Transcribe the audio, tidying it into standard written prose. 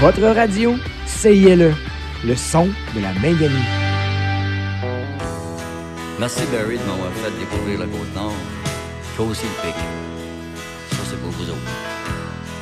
Votre radio, CILE, le son de la Maiganie. Merci Barry de m'avoir fait découvrir la Côte-Nord. Toi aussi le Pic.